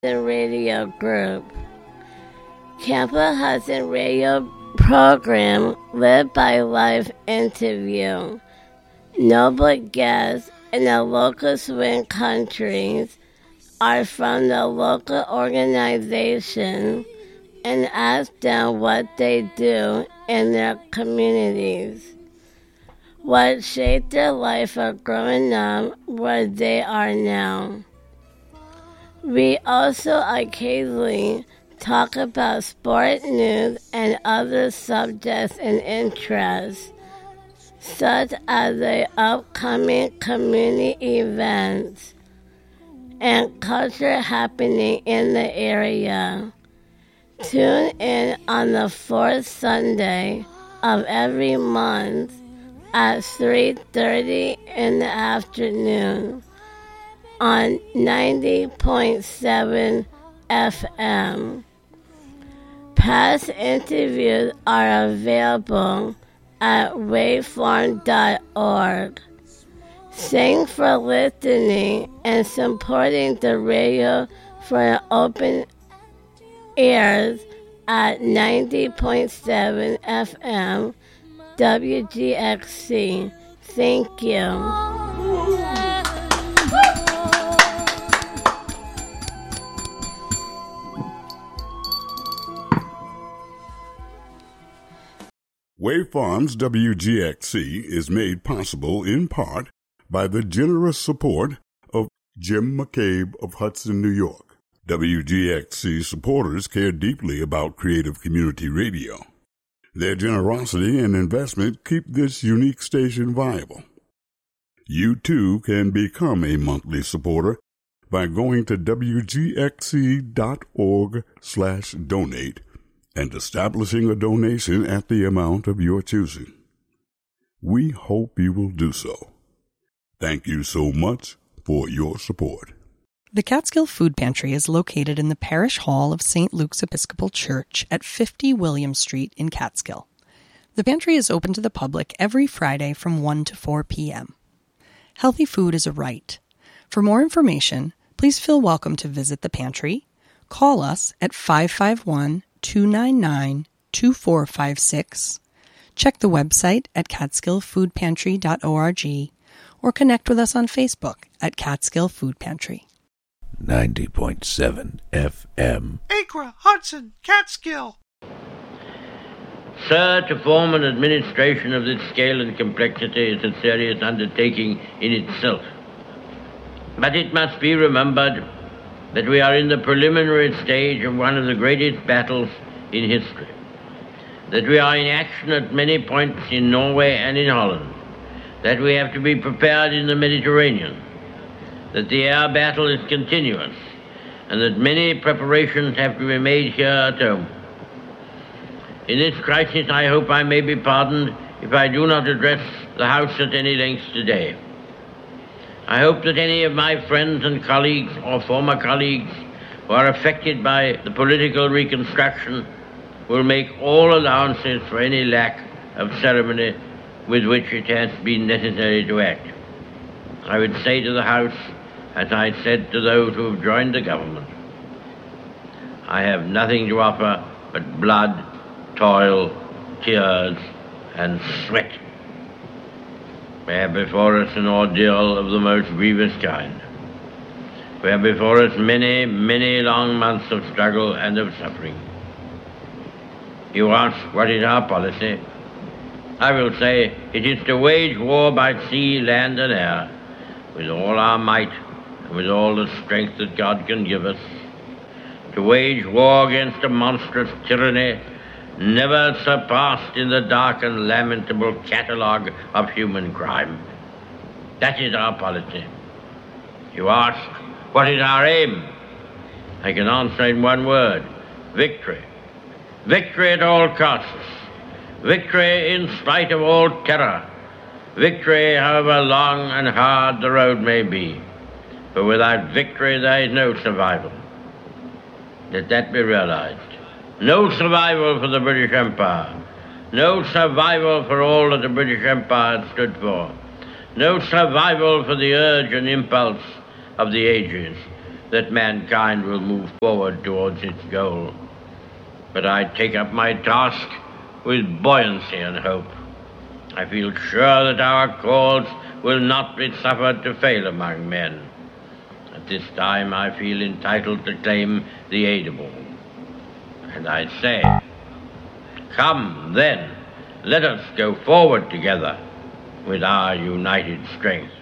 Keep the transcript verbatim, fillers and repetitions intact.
Radio Group. Campbell Hudson Radio program Live by Life interview. Noble guests in the local swing countries are from the local organization and ask them what they do in their communities, what shaped their life of growing up where they are now. We also occasionally talk about sport news and other subjects and interests, such as the upcoming community events and culture happening in the area. Tune in on the fourth Sunday of every month at three thirty in the afternoon on ninety point seven F M. Past interviews are available at waveform dot org. Thanks for listening and supporting the radio for open ears at ninety point seven F M W G X C. Thank you. Waveforms W G X C is made possible in part by the generous support of Jim McCabe of Hudson, New York. W G X C supporters care deeply about creative community radio. Their generosity and investment keep this unique station viable. You too can become a monthly supporter by going to W G X C dot org slash donate and establishing a donation at the amount of your choosing. We hope you will do so. Thank you so much for your support. The Catskill Food Pantry is located in the Parish Hall of Saint Luke's Episcopal Church at fifty William Street in Catskill. The pantry is open to the public every Friday from one to four p.m. Healthy food is a right. For more information, please feel welcome to visit the pantry. Call us at five five one, two nine nine, two four five six. Check the website at catskill food pantry dot org or connect with us on Facebook at Catskill Food Pantry. ninety point seven F M. Acra, Hudson, Catskill. Sir, to form an administration of this scale and complexity is a serious undertaking in itself. But it must be remembered that we are in the preliminary stage of one of the greatest battles in history, that we are in action at many points in Norway and in Holland, that we have to be prepared in the Mediterranean, that the air battle is continuous, and that many preparations have to be made here at home. In this crisis, I hope I may be pardoned if I do not address the House at any length today. I hope that any of my friends and colleagues or former colleagues who are affected by the political reconstruction will make all allowances for any lack of ceremony with which it has been necessary to act. I would say to the House, as I said to those who have joined the government, I have nothing to offer but blood, toil, tears, and sweat. We have before us an ordeal of the most grievous kind. We have before us many, many long months of struggle and of suffering. You ask, what is our policy? I will say, it is to wage war by sea, land, and air, with all our might and with all the strength that God can give us, to wage war against a monstrous tyranny never surpassed in the dark and lamentable catalogue of human crime. That is our policy. You ask, what is our aim? I can answer in one word, victory. Victory at all costs. Victory in spite of all terror. Victory however long and hard the road may be. For without victory there is no survival. Let that be realized. No survival for the British Empire. No survival for all that the British Empire had stood for. No survival for the urge and impulse of the ages. that mankind will move forward towards its goal. But I take up my task with buoyancy and hope. I feel sure that our cause will not be suffered to fail among men. At this time I feel entitled to claim the aid of all. And I say, come then, let us go forward together with our united strength.